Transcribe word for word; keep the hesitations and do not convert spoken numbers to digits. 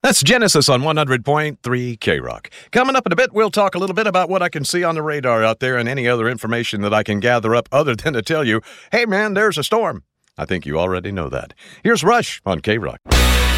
That's Genesis on one hundred point three K-Rock. Coming up in a bit, we'll talk a little bit about what I can see on the radar out there and any other information that I can gather up other than to tell you, hey, man, there's a storm. I think you already know that. Here's Rush on K-Rock.